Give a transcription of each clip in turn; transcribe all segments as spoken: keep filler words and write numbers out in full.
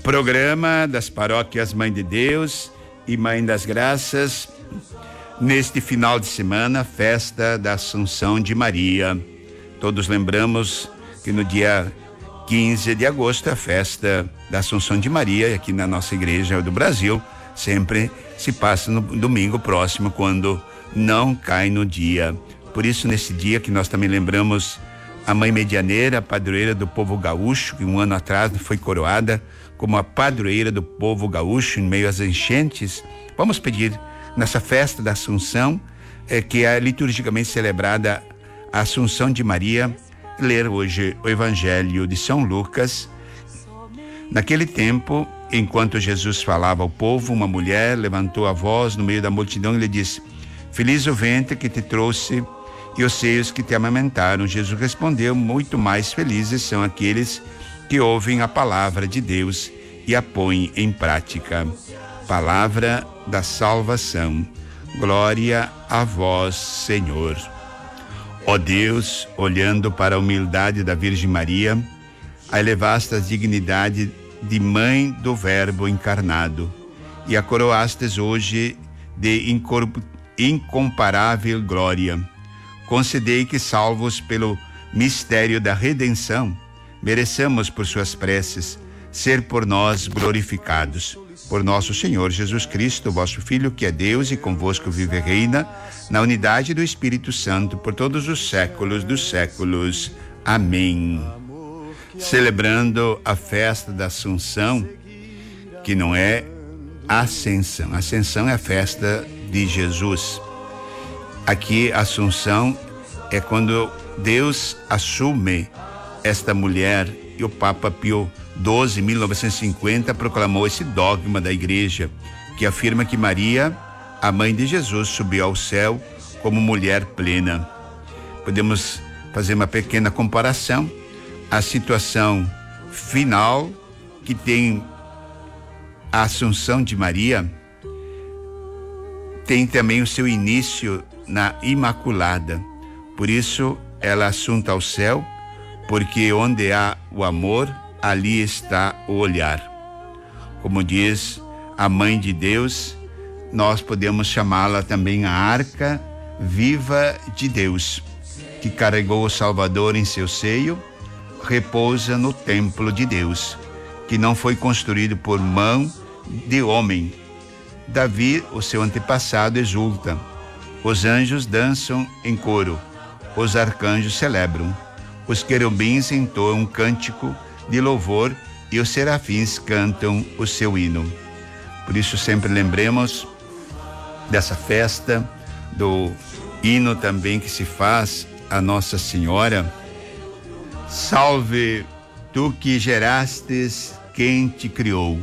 Programa das paróquias Mãe de Deus e Mãe das Graças, neste final de semana, festa da Assunção de Maria. Todos lembramos que no dia quinze de agosto é a festa da Assunção de Maria, aqui na nossa igreja do Brasil, sempre se passa no domingo próximo, quando não cai no dia. Por isso, nesse dia que nós também lembramos a Mãe Medianeira, a padroeira do povo gaúcho, que um ano atrás foi coroada como a padroeira do povo gaúcho em meio às enchentes. Vamos pedir nessa festa da Assunção, eh, que é liturgicamente celebrada a Assunção de Maria, ler hoje o Evangelho de São Lucas. Naquele tempo, enquanto Jesus falava ao povo, uma mulher levantou a voz no meio da multidão e lhe disse: Feliz o ventre que te trouxe e os seios que te amamentaram. Jesus respondeu: muito mais felizes são aqueles que ouvem a palavra de Deus e a põem em prática. Palavra da salvação. Glória a vós, Senhor. Ó Deus, olhando para a humildade da Virgem Maria, a elevastes a dignidade de mãe do Verbo encarnado e a coroastes hoje de incomparável glória. Concedei que, salvos pelo mistério da redenção, mereçamos por suas preces ser por nós glorificados. Por nosso Senhor Jesus Cristo, vosso Filho, que é Deus e convosco vive e reina, na unidade do Espírito Santo, por todos os séculos dos séculos. Amém. Celebrando a festa da Assunção, que não é Ascensão. Ascensão é a festa de Jesus. Aqui, Assunção é quando Deus assume esta mulher, e o Papa Pio doze, em mil novecentos e cinquenta, proclamou esse dogma da igreja, que afirma que Maria, a mãe de Jesus, subiu ao céu como mulher plena. Podemos fazer uma pequena comparação. A situação final que tem a Assunção de Maria tem também o seu início na Imaculada. Por isso, ela é assunta ao céu, porque onde há o amor, ali está o olhar. Como diz a Mãe de Deus, nós podemos chamá-la também a arca viva de Deus, que carregou o Salvador em seu seio, repousa no templo de Deus, que não foi construído por mão de homem. Davi, o seu antepassado, exulta. Os anjos dançam em coro, os arcanjos celebram, os querubins entoam um cântico de louvor e os serafins cantam o seu hino. Por isso sempre lembremos dessa festa, do hino também que se faz a Nossa Senhora. Salve tu que gerastes quem te criou.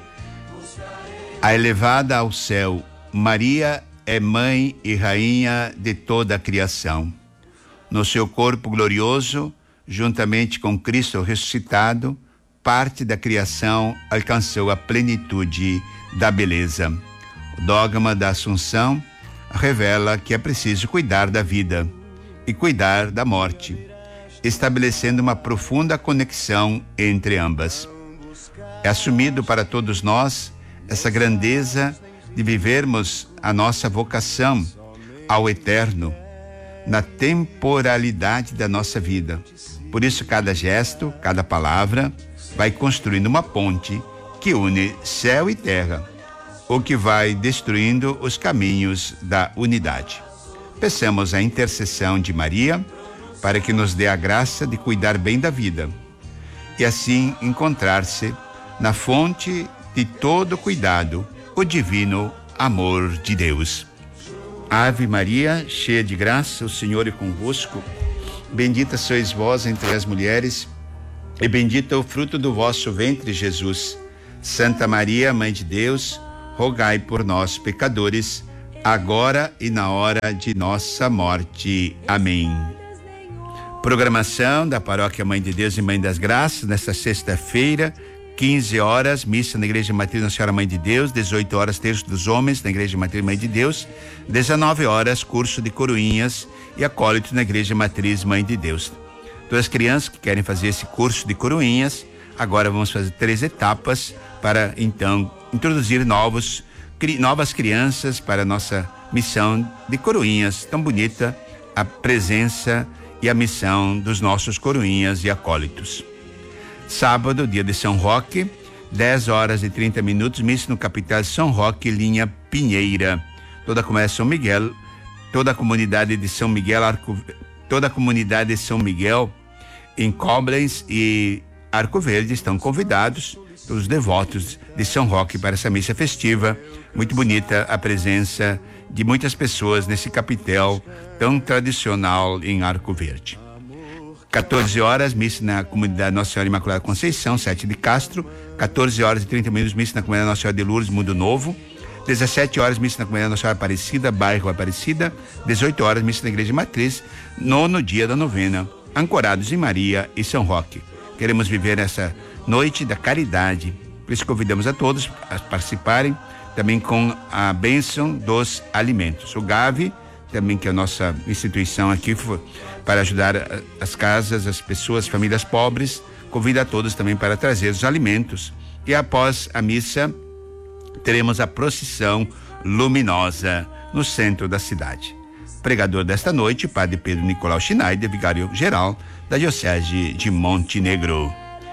A elevada ao céu, Maria é mãe e rainha de toda a criação. No seu corpo glorioso, juntamente com Cristo ressuscitado, parte da criação alcançou a plenitude da beleza. O dogma da Assunção revela que é preciso cuidar da vida e cuidar da morte, estabelecendo uma profunda conexão entre ambas. É assumido para todos nós essa grandeza de vivermos a nossa vocação ao eterno, na temporalidade da nossa vida. Por isso, cada gesto, cada palavra vai construindo uma ponte que une céu e terra, ou que vai destruindo os caminhos da unidade. Peçamos a intercessão de Maria para que nos dê a graça de cuidar bem da vida e assim encontrar-se na fonte de todo cuidado, o divino amor de Deus. Ave Maria, cheia de graça, o Senhor é convosco. Bendita sois vós entre as mulheres, e bendito é o fruto do vosso ventre, Jesus. Santa Maria, Mãe de Deus, rogai por nós, pecadores, agora e na hora de nossa morte. Amém. Programação da Paróquia Mãe de Deus e Mãe das Graças, nesta sexta-feira, quinze horas, missa na Igreja Matriz Nossa Senhora Mãe de Deus, dezoito horas, terço dos homens na Igreja Matriz Mãe de Deus, dezenove horas, curso de coroinhas e acólito na Igreja Matriz Mãe de Deus. Todas as crianças que querem fazer esse curso de coroinhas, Agora vamos fazer três etapas para então introduzir novos, cri, novas crianças para a nossa missão de coroinhas. Tão bonita a presença e a missão dos nossos coroinhas e acólitos. Sábado, dia de São Roque, dez horas e trinta minutos, missa no Capital São Roque, linha Pinheira. Toda a comunidade São Miguel, toda a comunidade de São Miguel, Arco, toda a comunidade de São Miguel em Koblenz e Arco Verde estão convidados, os devotos de São Roque, para essa missa festiva. Muito bonita a presença de muitas pessoas nesse capitel tão tradicional em Arco Verde. quatorze horas, missa na comunidade Nossa Senhora Imaculada Conceição, Sete de Castro. quatorze horas e trinta minutos, missa na comunidade Nossa Senhora de Lourdes, Mundo Novo. dezessete horas, missa na comunidade Nossa Senhora Aparecida, bairro Aparecida. dezoito horas, missa na Igreja Matriz, nono dia da novena, ancorados em Maria e São Roque. Queremos viver essa noite da caridade, por isso convidamos a todos a participarem também com a bênção dos alimentos. O Gavi, também, que é a nossa instituição aqui para ajudar as casas, as pessoas, famílias pobres, convida a todos também para trazer os alimentos. E após a missa, teremos a procissão luminosa no centro da cidade. Pregador desta noite, Padre Pedro Nicolau Schneider, vigário-geral da Diocese de Montenegro.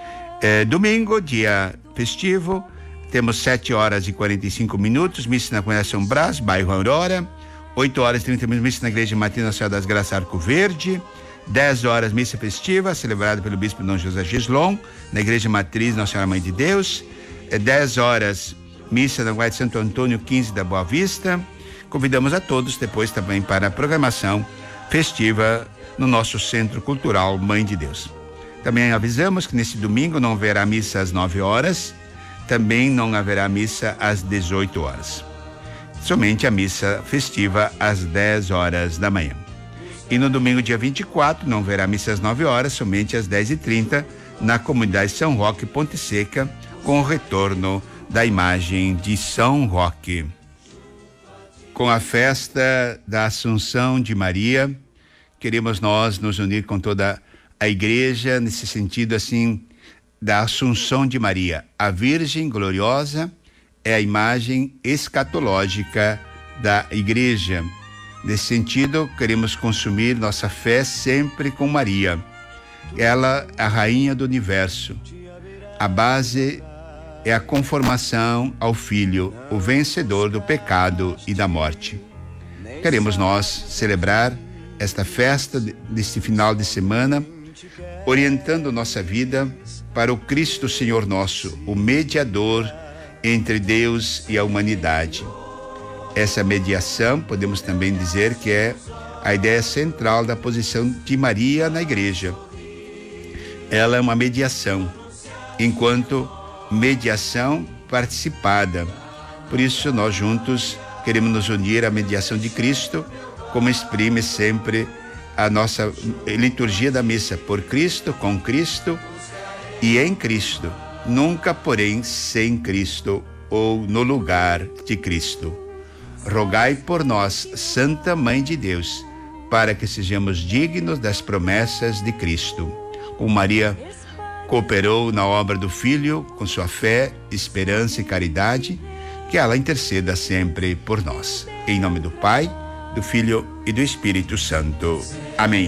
É, domingo, dia festivo, temos sete horas e quarenta e cinco minutos, missa na comunidade São Brás, bairro Aurora. oito horas e trinta minutos, missa na Igreja Matriz Nossa Senhora das Graças, Arco Verde. dez horas, missa festiva, celebrada pelo Bispo Dom José Gislon, na Igreja Matriz Nossa Senhora Mãe de Deus. É, dez horas, missa na Guarda de Santo Antônio, quinze da Boa Vista. Convidamos a todos depois também para a programação festiva no nosso Centro Cultural Mãe de Deus. Também avisamos que nesse domingo não haverá missa às nove horas, também não haverá missa às dezoito horas. Somente a missa festiva às dez horas da manhã. E no domingo, dia vinte e quatro, não haverá missa às nove horas, somente às dez e trinta, na comunidade São Roque, Ponte Seca, com o retorno da imagem de São Roque. Com a festa da Assunção de Maria, queremos nós nos unir com toda a igreja nesse sentido assim da Assunção de Maria. A Virgem gloriosa é a imagem escatológica da igreja. Nesse sentido, queremos consumir nossa fé sempre com Maria. Ela é a rainha do universo. A base é a conformação ao Filho, o vencedor do pecado e da morte. Queremos nós celebrar esta festa deste final de semana, orientando nossa vida para o Cristo Senhor nosso, o mediador entre Deus e a humanidade. Essa mediação, podemos também dizer que é a ideia central da posição de Maria na igreja. Ela é uma mediação, enquanto mediação participada. Por isso, nós juntos queremos nos unir à mediação de Cristo, como exprime sempre a nossa liturgia da missa: por Cristo, com Cristo e em Cristo, nunca, porém, sem Cristo ou no lugar de Cristo. Rogai por nós, Santa Mãe de Deus, para que sejamos dignos das promessas de Cristo. Com Maria cooperou na obra do Filho com sua fé, esperança e caridade, que ela interceda sempre por nós. Em nome do Pai, do Filho e do Espírito Santo. Amém.